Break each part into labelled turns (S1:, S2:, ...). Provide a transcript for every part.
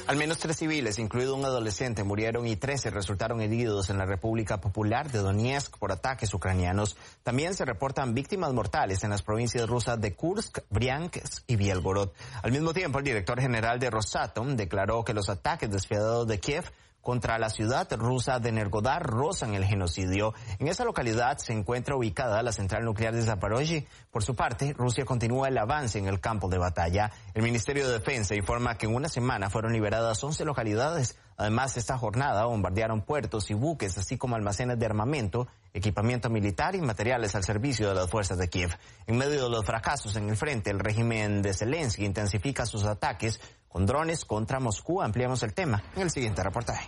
S1: Al menos 3 civiles, incluido un adolescente, murieron y 13 resultaron heridos en la República Popular de Donetsk por ataques ucranianos. También se reportan víctimas mortales en las provincias rusas de Kursk, Briansk y Bielgorod. Al mismo tiempo, el director general de Rosatom declaró que los ataques despiadados de Kiev contra la ciudad rusa de Energodar rozan el genocidio. En esa localidad se encuentra ubicada la central nuclear de Zaporozhye. Por su parte, Rusia continúa el avance en el campo de batalla. El Ministerio de Defensa informa que en una semana fueron liberadas 11 localidades. Además, esta jornada bombardearon puertos y buques, así como almacenes de armamento, equipamiento militar y materiales al servicio de las fuerzas de Kiev. En medio de los fracasos en el frente, el régimen de Zelensky intensifica sus ataques con drones contra Moscú. Ampliamos el tema en el siguiente reportaje.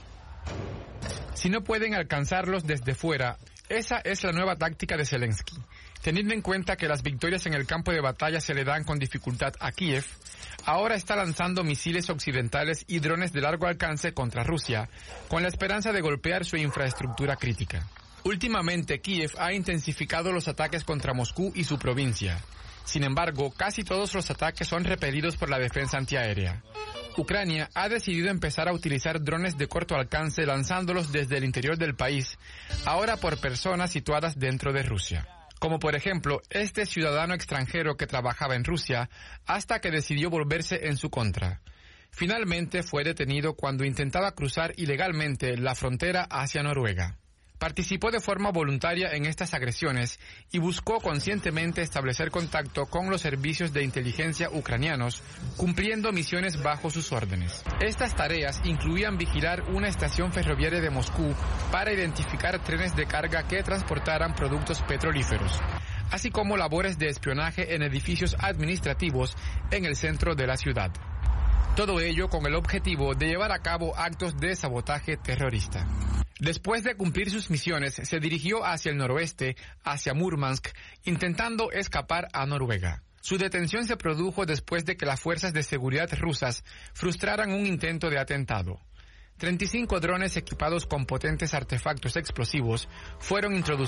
S2: Si no pueden alcanzarlos desde fuera, esa es la nueva táctica de Zelensky. Teniendo en cuenta que las victorias en el campo de batalla se le dan con dificultad a Kiev, ahora está lanzando misiles occidentales y drones de largo alcance contra Rusia, con la esperanza de golpear su infraestructura crítica. Últimamente, Kiev ha intensificado los ataques contra Moscú y su provincia. Sin embargo, casi todos los ataques son repelidos por la defensa antiaérea. Ucrania ha decidido empezar a utilizar drones de corto alcance lanzándolos desde el interior del país, ahora por personas situadas dentro de Rusia. Como por ejemplo, este ciudadano extranjero que trabajaba en Rusia hasta que decidió volverse en su contra. Finalmente fue detenido cuando intentaba cruzar ilegalmente la frontera hacia Noruega. Participó de forma voluntaria en estas agresiones y buscó conscientemente establecer contacto con los servicios de inteligencia ucranianos, cumpliendo misiones bajo sus órdenes. Estas tareas incluían vigilar una estación ferroviaria de Moscú para identificar trenes de carga que transportaran productos petrolíferos, así como labores de espionaje en edificios administrativos en el centro de la ciudad. Todo ello con el objetivo de llevar a cabo actos de sabotaje terrorista. Después de cumplir sus misiones, se dirigió hacia el noroeste, hacia Murmansk, intentando escapar a Noruega. Su detención se produjo después de que las fuerzas de seguridad rusas frustraran un intento de atentado. 35 drones equipados con potentes artefactos explosivos fueron introducidos